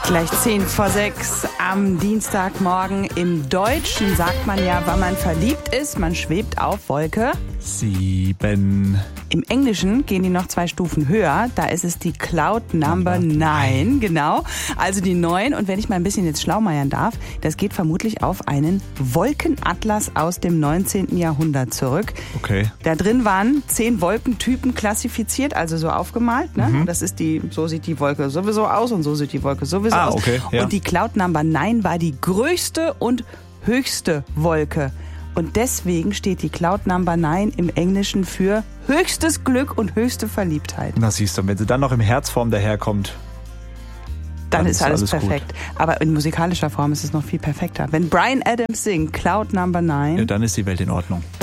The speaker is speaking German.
Gleich 5:10 am Dienstagmorgen. Im Deutschen sagt man ja, wenn man verliebt ist, man schwebt auf Wolke 7. Im Englischen gehen die noch 2 Stufen höher. Da ist es die Cloud Number 9, genau. Also die 9. Und wenn ich mal ein bisschen jetzt schlaumeiern darf, das geht vermutlich auf einen Wolkenatlas aus dem 19. Jahrhundert zurück. Okay. Da drin waren 10 Wolkentypen klassifiziert, also so aufgemalt. Ne? Das ist so sieht die Wolke sowieso aus und so sieht die Wolke sowieso aus. Okay, ja. Und die Cloud Number 9 war die größte und höchste Wolke. Und deswegen steht die Cloud Number 9 im Englischen für höchstes Glück und höchste Verliebtheit. Na siehst du, wenn sie dann noch im Herzform daherkommt, dann ist alles perfekt. Gut. Aber in musikalischer Form ist es noch viel perfekter. Wenn Bryan Adams singt Cloud Number 9, ja, dann ist die Welt in Ordnung.